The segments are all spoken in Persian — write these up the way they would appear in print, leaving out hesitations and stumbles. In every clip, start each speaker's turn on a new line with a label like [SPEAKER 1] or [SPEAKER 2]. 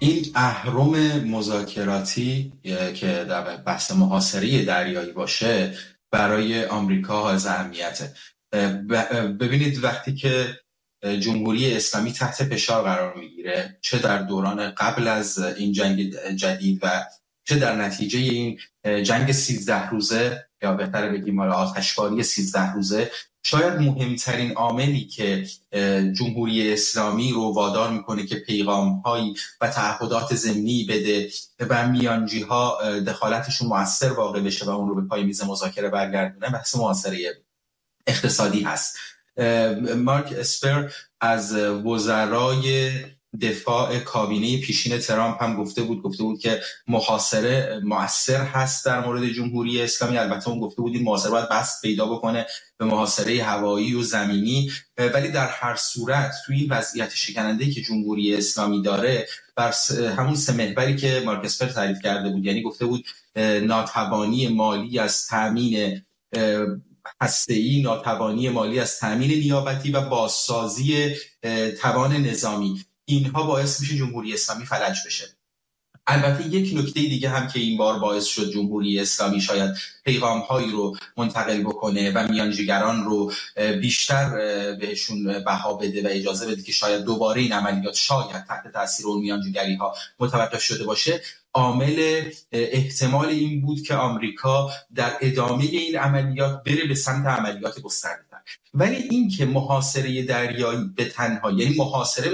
[SPEAKER 1] این اهرم مذاکراتی که در بحث محاصره دریایی باشه برای آمریکا حائز اهمیته. ببینید وقتی که جمهوری اسلامی تحت فشار قرار میگیره، چه در دوران قبل از این جنگ جدید و چه در نتیجه این جنگ 13 روزه یا بهتر بگیم آتشباری 13 روزه، شاید مهمترین عاملی که جمهوری اسلامی رو وادار میکنه که پیغام‌هایی و تعهدات ضمنی بده و میانجی‌ها دخالتشون مؤثر واقع بشه و اون رو به پای میز مذاکره برگردونه، بحث محاصره اقتصادی هست. مارک اسپر از وزرای دفاع کابینه پیشین ترامپ هم گفته بود که محاصره مؤثر هست در مورد جمهوری اسلامی. البته اون گفته بود این محاصره باید بست پیدا بکنه به محاصره هوایی و زمینی، ولی در هر صورت توی این وضعیت شکننده‌ای که جمهوری اسلامی داره، بر همون 3 محوری که مارک اسپر تعریف کرده بود، یعنی گفته بود ناتوانی مالی از تامین هسته‌ای، ناتوانی مالی از تامین نیابتی و بازسازی توان نظامی، اینها باعث میشه جمهوری اسلامی فلج بشه. البته یک نکته دیگه هم که این بار باعث شد جمهوری اسلامی شاید پیغام‌هایی رو منتقل بکنه و میانجیگران رو بیشتر بهشون بها بده و اجازه بده که شاید دوباره این عملیات شاید تحت تاثیر اون میانجیگری‌ها متوقف شده باشه، عامل احتمال این بود که آمریکا در ادامه این عملیات بره به سمت عملیات گسترده‌تر. ولی این که محاصره دریایی به تنهایی، یعنی محاصره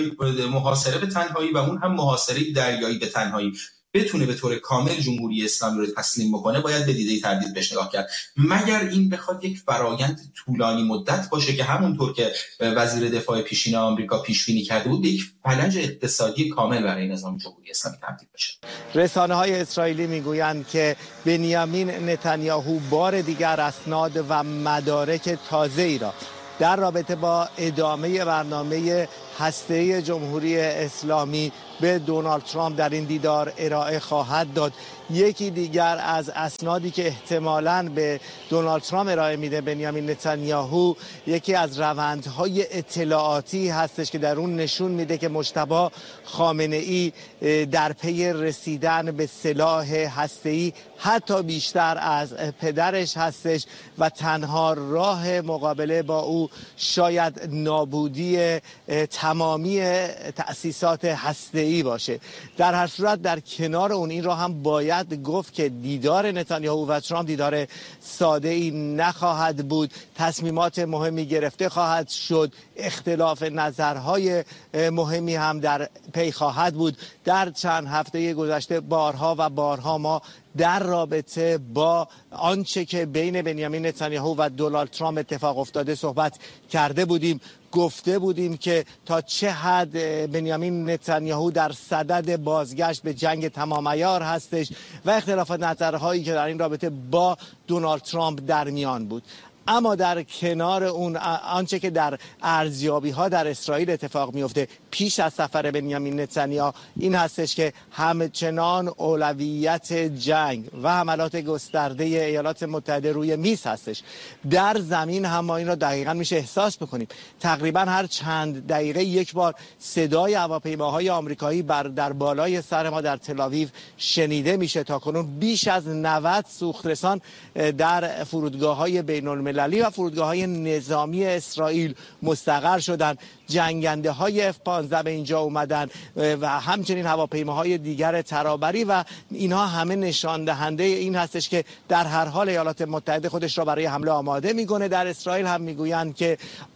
[SPEAKER 1] به تنهایی و اون هم محاصره دریایی به تنهایی بتونه به طور کامل جمهوری اسلامی رو تسلیم بکنه، باید به دیده تردید بهش نگاه کرد، مگر این بخواد یک فرایند طولانی مدت باشه که همونطور که وزیر دفاع پیشین آمریکا پیش بینی کرده بود، یک فلج اقتصادی کامل برای نظام جمهوری اسلامی تبدیل بشه.
[SPEAKER 2] رسانه‌های اسرائیلی میگویند که بنیامین نتانیاهو بار دیگر اسناد و مدارک تازه‌ای را در رابطه با ادامه برنامه هسته‌ای جمهوری اسلامی به دونالد ترامپ در این دیدار ارائه خواهد داد. یکی دیگر از اسنادی که احتمالاً به دونالد ترامپ ارائه میده بنیامین نتانیاهو، یکی از روندهای اطلاعاتی هستش که در اون نشون میده که مجتبی خامنه‌ای در پی رسیدن به سلاح هسته‌ای حتی بیشتر از پدرش هستش و تنها راه مقابله با او شاید نابودی تمامی تأسیسات هسته‌ای باشه. در هر صورت در کنار اون این را هم باید گفت که دیدار نتانیاهو و ترامپ دیدار ساده‌ای نخواهد بود. تصمیمات مهمی گرفته خواهد شد، اختلاف نظرهای مهمی هم در پی خواهد بود. در چند هفته گذشته بارها و بارها ما در رابطه با آنچه که بین بنیامین نتانیاهو و دونالد ترامپ اتفاق افتاده صحبت کرده بودیم. گفته بودیم که تا چه حد بنیامین نتانیاهو در صدد بازگشت به جنگ تمام عیار هستش و اختلاف نظرهایی که در این رابطه با دونالد ترامپ در میان بود. اما در کنار اون آنچه که در ارزیابی‌ها در اسرائیل اتفاق میفته پیش از سفر بنیامین نتانیاهو این هستش که همچنان اولویت جنگ و حملات گسترده ایالات متحده روی میز هستش. در زمین هم ما این را دقیقاً میشه احساس بکنیم. تقریباً هر چند دقیقه یک بار صدای هواپیماهای آمریکایی در بالای سر ما در تل‌آویو شنیده میشه. تاکنون بیش از 90 سوخترسان در فرودگاه‌های بین‌المللی و فرودگاه‌های نظامی اسرائیل مستقر شدند. جنگنده های F-15 به اینجا اومدن و همچنین هواپیماهای دیگر ترابری و اینها همه نشان دهنده این هستش که در هر حال ایالات متحده خودش را برای حمله آماده میکنه. در اسرائیل هم میگویند که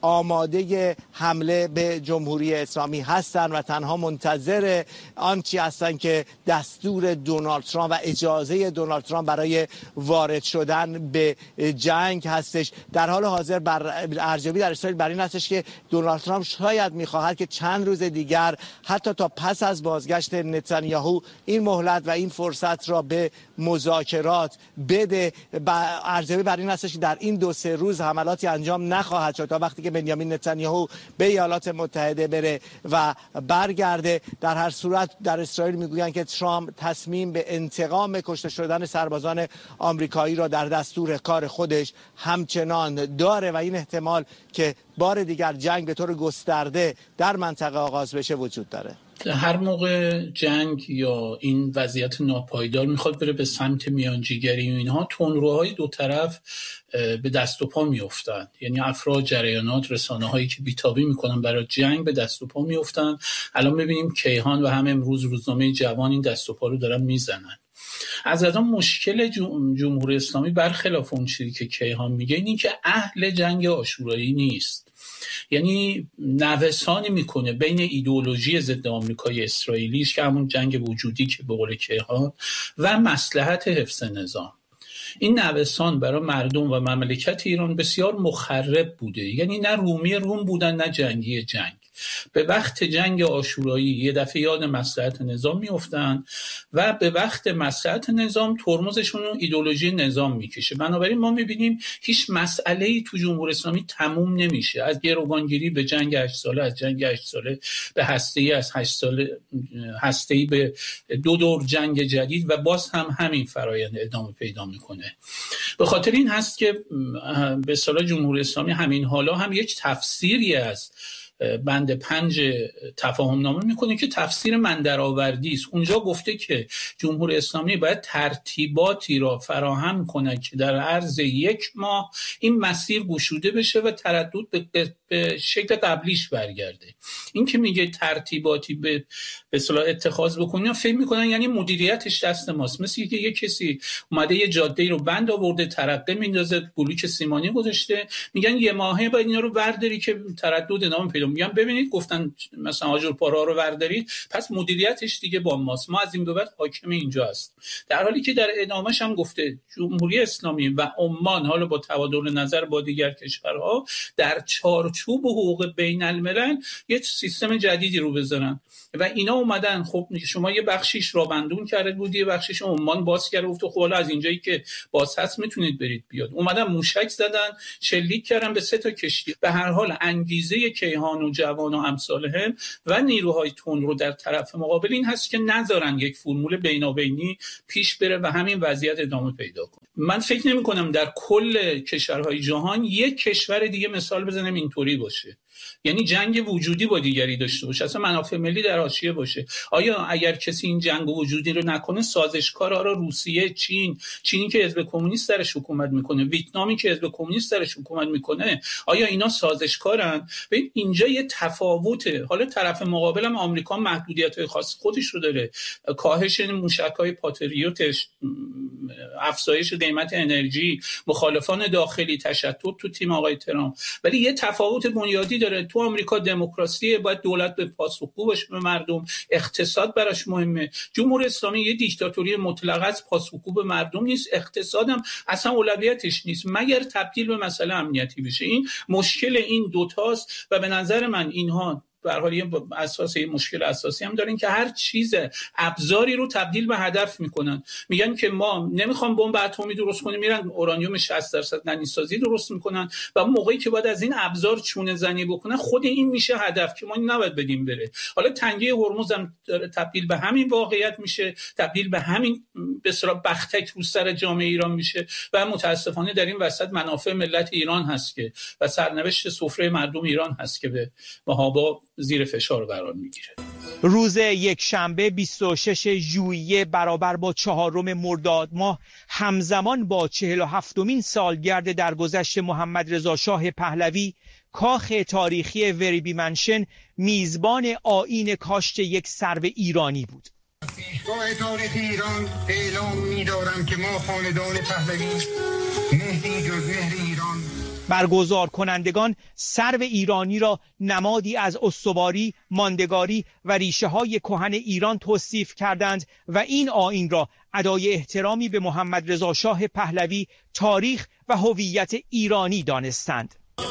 [SPEAKER 2] آماده حمله به جمهوری اسلامی هستند و تنها منتظر آنچه هستند که دستور دونالد ترامپ و اجازه دونالد ترامپ برای وارد شدن به جنگ هستش. در حال حاضر ارزیابی در اسرائیل بر این هستش که دونالد ترامپ شاید میخواهد که چند روز دیگر حتی تا پس از بازگشت نتانیاهو این مهلت و این فرصت را به مذاکرات بده. ارزیابی بر این هستش که در این 2-3 روز حملاتی انجام نخواهد شد تا وقتی که بنیامین نتانیاهو به ایالات متحده بره و برگرده. در هر صورت در اسرائیل میگویند که ترامپ تصمیم به انتقام کشته شدن سربازان آمریکایی را در دستور کار خودش همچنین همچنان داره و این احتمال که بار دیگر جنگ به طور گسترده در منطقه آغاز بشه وجود داره؟
[SPEAKER 3] هر موقع جنگ یا این وضعیت ناپایدار میخواد بره به سمت میانجیگری و اینها، تندروهای دو طرف به دست و پا میافتن. یعنی افراد، جریانات، رسانه هایی که بیتابی میکنن برای جنگ به دست و پا میافتن. الان میبینیم کیهان و هم امروز روزنامه جوان این دست و پا رو دارن میزنن. از الان مشکل جمهوری اسلامی برخلاف اون چیزی که کیهان میگه اینی که اهل جنگ عاشورایی نیست. یعنی نوسانی میکنه بین ایدئولوژی ضد آمریکای اسرائیلی که همون جنگ وجودی که به قول کیهان و مصلحت حفظ نظام. این نوسان برای مردم و مملکت ایران بسیار مخرب بوده. یعنی نه رومی روم بودن نه جنگی جنگ. به وقت جنگ عاشورایی یه دفعه یاد مصلحت نظام میافتن و به وقت مصلحت نظام ترمزشون رو ایدئولوژی نظام میکشه. بنابراین ما میبینیم هیچ مسئله‌ای تو جمهوری اسلامی تموم نمیشه. از گروگانگیری به جنگ 8 ساله، از جنگ 8 ساله به هسته‌ای، از 8 ساله هسته‌ای به 2 دور جنگ جدید و باز هم همین فرآیند ادامه پیدا میکنه. به خاطر این هست که به اصطلاح جمهوری اسلامی همین حالا هم یک تفسیری از بند 5 تفاهم نامه میکنه که تفسیر من درآوردی است. اونجا گفته که جمهوری اسلامی باید ترتیباتی را فراهم کنه که در عرض 1 ماه این مسیر گشوده بشه و تردد به شکل قبلیش برگرده. این که میگه ترتیباتی به اصطلاح اتخاذ بکنین، فکر میکنن یعنی مدیریتش دست ماست. مثل که یه کسی اومده یه جاده رو بند آورده، ترقه میندازه، بلوک سیمانی گذاشته، میگن 1 ماهه باید اینا رو برداری که تردد ادامه پیدا. میگم ببینید گفتن مثلا آجر پارا رو بردارید، پس مدیریتش دیگه با ماست، ما از این به بعد حاکم اینجا است. در حالی که در ادامهش هم گفته جمهوری اسلامی و عمان حالا با تبادل نظر با دیگر کشورها در چارچوب حقوق بین الملل یه سیستم جدیدی رو بذارن و اینا اومدن. خب شما یه بخشیش را بندون کرده بودی، یه بخشیش عمان باز کرده گفت خب حالا از اینجایی که باز هست میتونید برید بیاد. اومدن موشک زدن، شلیک کردن به 3 تا کشتی. به هر حال انگیزه کیهان و جوان و امثالهم و نیروهای تندرو در طرف مقابل این هست که نذارن یک فرمول بینابینی پیش بره و همین وضعیت ادامه پیدا کنه. من فکر نمی کنم در کل کشورهای جهان یک کشور دیگه مثال بزنم اینطوری باشه. یعنی جنگ وجودی با دیگری داشته باشه، اصلا منافع ملی در حاشیه باشه. آیا اگر کسی این جنگ وجودی رو نکنه، سازشکارا رو روسیه، چینی که حزب کمونیست درش حکومت میکنه، ویتنامی که حزب کمونیست درش حکومت میکنه، آیا اینا سازشکارن؟ ببین اینجا یه تفاوته. حالا طرف مقابل هم آمریکا محدودیت‌های خاص خودش رو داره، کاهش موشک‌های پاتریوتش، افزایش قیمت انرژی، مخالفان داخلی، تشتت تو تیم آقای ترامپ. ولی یه تفاوت بنیادی داره. تو آمریکا دموکراسی، باید دولت به پاسخگو باشه به مردم، اقتصاد براش مهمه. جمهوری اسلامی یه دیکتاتوری مطلقه از پاسخگو به مردم نیست، اقتصادم اصلا اولویتش نیست مگر تبدیل به مسئله امنیتی بشه. این مشکل این دوتاست و به نظر من اینها به هر حال یه اساس یه مشکل اساسی هم دارن که هر چیز ابزاری رو تبدیل به هدف میکنن. میگن که ما نمیخوام بمب اتمی درست کنیم، میرن اورانیوم 60% ننیسازی درست میکنن و موقعی که بعد از این ابزار چونه زنی بکنن خود این میشه هدف که ما نباید بدیم بره. حالا تنگه هرمز هم تبدیل به همین واقعیت میشه، تبدیل به همین به اصطلاح بختک رو سر جامعه ایران میشه و متاسفانه در این وسط منافع ملت ایران هست که و سرنوشت سفره مردم ایران هست که به محابا زیر فشار قرار میگیره.
[SPEAKER 4] روز یکشنبه 26 ژوئیه برابر با 4 مرداد ماه همزمان با 47مین سالگرد درگذشت محمد رضا شاه پهلوی، کاخ تاریخی وریبی منشن میزبان آیین کاشت یک سرو ایرانی بود.
[SPEAKER 5] پیشگاه تاریخ ایران اعلام می‌دارم که ما خاندان پهلوی مهری جز مهر ایران
[SPEAKER 4] برگزار کنندگان سرو ایرانی را نمادی از استواری، ماندگاری و ریشه های کهن ایران توصیف کردند و این آیین را ادای احترامی به محمد رضا شاه پهلوی، تاریخ و هویت ایرانی دانستند.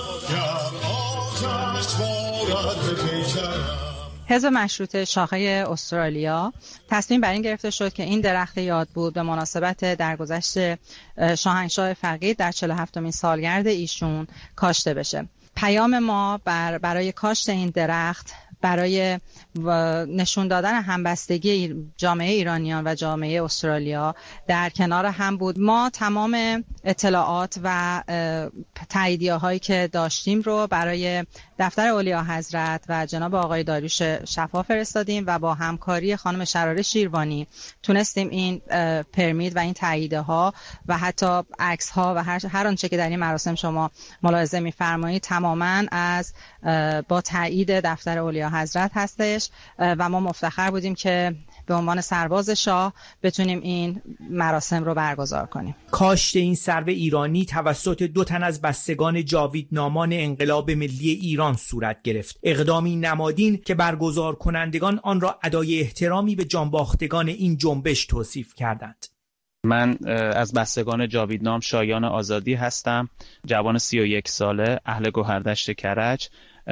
[SPEAKER 6] حزب مشروطه شاخه استرالیا تصمیم بر این گرفته شد که این درخت یاد بود به مناسبت درگذشت شاهنشاه فقید در 47مین سالگرد ایشون کاشته بشه. پیام ما برای کاشت این درخت برای نشون دادن همبستگی جامعه ایرانیان و جامعه استرالیا در کنار هم بود. ما تمام اطلاعات و تاییدیه هایی که داشتیم رو برای دفتر اولیا حضرت و جناب آقای داریوش شفا فرستادیم و با همکاری خانم شراره شیروانی تونستیم این پرمیت و این تاییدیه ها و حتی عکس ها و هر آنچه که در این مراسم شما ملاحظه می‌فرمایید تماماً از با تایید دفتر اولیا حضرت هستش و ما مفتخر بودیم که به عنوان سرباز شاه بتونیم این مراسم رو برگزار کنیم.
[SPEAKER 4] کاشت این سرو ایرانی توسط 2 تن از بستگان جاویدنامان انقلاب ملی ایران صورت گرفت. اقدامی نمادین که برگزار کنندگان آن را ادای احترامی به جانباختگان این جنبش توصیف کردند.
[SPEAKER 7] من از بستگان جاویدنام شایان آزادی هستم، جوان 31 ساله، اهل گوهردشت کرج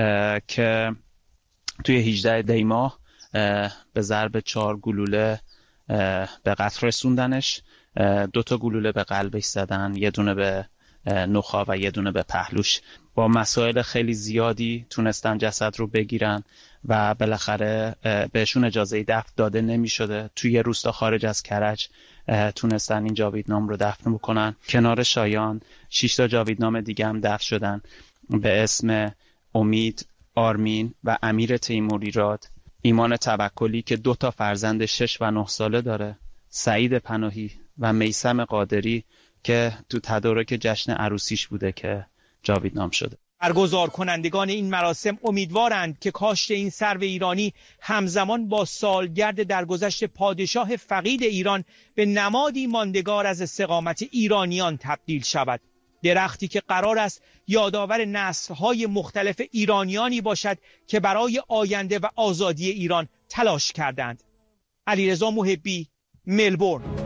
[SPEAKER 7] که توی 18 دی ماه به ضرب 4 گلوله به قتل رسوندنش. 2 تا گلوله به قلبش زدن، یه دونه به نخا و یه دونه به پهلوش. با مسائل خیلی زیادی تونستن جسد رو بگیرن و بالاخره بهشون اجازه دفن داده نمی شده. توی یه روستا خارج از کرج تونستن این جاویدنام رو دفن بکنن. کنار شایان 6 تا جاویدنام دیگه هم دفن شدن به اسم امید، آرمین و امیر تیموریراد، ایمان توکلی که 2 تا فرزند 6 و 9 ساله داره، سعید پناهی و میثم قادری که تو تدارک جشن عروسیش بوده که جاویدنام شده.
[SPEAKER 4] برگزار کنندگان این مراسم امیدوارند که کاشت این سرو ایرانی همزمان با سالگرد درگذشت پادشاه فقید ایران به نمادی ماندگار از استقامت ایرانیان تبدیل شود. درختی که قرار است یادآور نسل‌های مختلف ایرانیانی باشد که برای آینده و آزادی ایران تلاش کردند. علیرضا محبی، ملبورن.